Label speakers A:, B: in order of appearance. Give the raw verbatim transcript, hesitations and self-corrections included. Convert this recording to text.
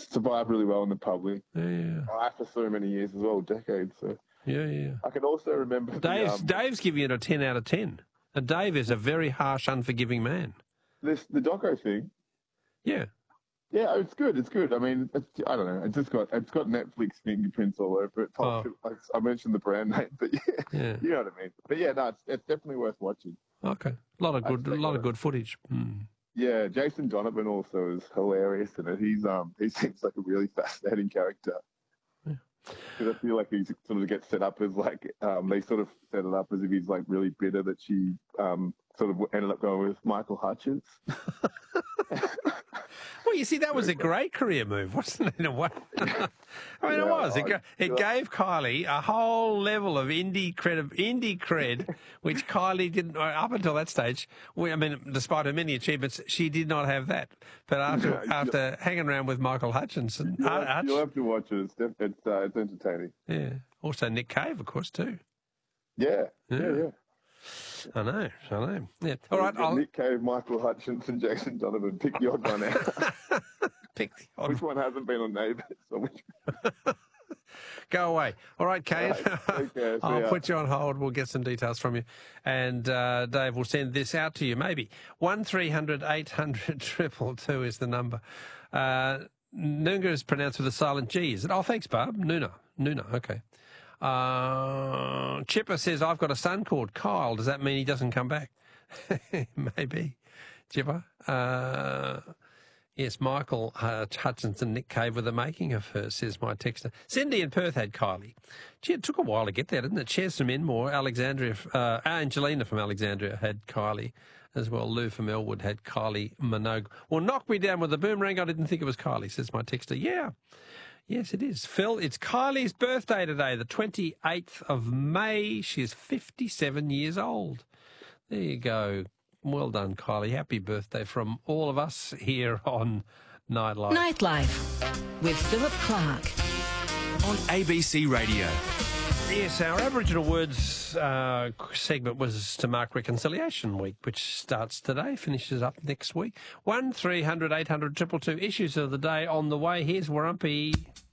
A: survived really well in the public.
B: Yeah.
A: I for so many years as well, decades. So
B: Yeah, yeah.
A: I can also remember
B: Dave's,
A: the, um,
B: Dave's giving it a ten out of ten. And Dave is a very harsh, unforgiving man.
A: this the doco thing.
B: Yeah.
A: Yeah, it's good. It's good. I mean, it's, I don't know. It's just got it's got Netflix fingerprints all over it.
B: Oh.
A: Like, I mentioned the brand name, but yeah,
B: Yeah.
A: you know what I mean. But yeah, no, it's, it's definitely worth watching.
B: Okay. A lot of good, a
A: I'd say
B: lot
A: so.
B: of good footage. Mm.
A: Yeah, Jason Donovan also is hilarious in it. He's um he seems like a really fascinating character. Because I feel like he sort of gets set up as like um they sort of set it up as if he's like really bitter that she um sort of ended up going with Michael Hutchins.
B: Well, you see, that was a great career move, wasn't it, in a way? I mean,
A: Yeah,
B: it was. It,
A: I-
B: ga- it
A: yeah.
B: gave Kylie a whole level of indie cred, indie cred, which Kylie didn't, up until that stage, we, I mean, despite her many achievements, she did not have that. But after
A: Yeah,
B: after hanging around with Michael Hutchinson,
A: You'll,
B: uh,
A: have,
B: Hutch,
A: you'll have to watch it. It's def- it's, uh, it's entertaining.
B: yeah, also Nick Cave, of course, too.
A: Yeah, yeah,
B: Yeah.
A: yeah.
B: I know, I know. Yeah. All right,
A: You've got
B: I'll
A: Nick Cave, Michael Hutchins, and Jason Donovan. Pick the odd one out.
B: pick the odd
A: Which one hasn't been on Neighbours? Or which...
B: Go away. All right, Kane.
A: All right, take care. See
B: I'll
A: ya.
B: put you on hold. We'll get some details from you. And uh, Dave will send this out to you, maybe. one three hundred eight hundred two two two is the number. Uh, Noongar is pronounced with a silent G, is it? Oh, thanks, Barb. Noona. Noona, okay. Uh, Chipper says, I've got a son called Kyle. Does that mean he doesn't come back? Maybe. Chipper. Uh, yes, Michael uh, Hutchinson, Nick Cave were the making of her, says my texter. Cindy in Perth had Kylie. Gee, it took a while to get there, didn't it? Shares from Enmore, Alexandria, uh, Angelina from Alexandria had Kylie as well. Lou from Elwood had Kylie Minogue. Well, knock me down with a boomerang. I didn't think it was Kylie, says my texter. Yeah. Yes, it is. Phil, it's Kylie's birthday today, the twenty-eighth of May. She's fifty-seven years old. There you go. Well done, Kylie. Happy birthday from all of us here on Nightlife.
C: Nightlife with Philip Clark.
D: On A B C Radio.
B: Yes, our Aboriginal Words uh, segment was to mark Reconciliation Week, which starts today, finishes up next week. one three hundred eight hundred two two two issues of the day on the way. Here's Warumpi.